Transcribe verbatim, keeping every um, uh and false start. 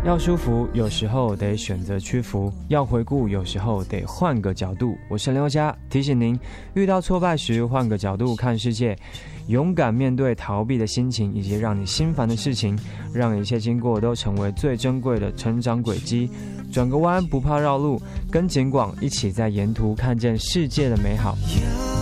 要舒服，有时候得选择屈服；要回顾，有时候得换个角度。我是刘佳，提醒您，遇到挫败时，换个角度看世界，勇敢面对逃避的心情，以及让你心烦的事情，让一切经过都成为最珍贵的成长轨迹。转个弯，不怕绕路，跟景广一起在沿途看见世界的美好。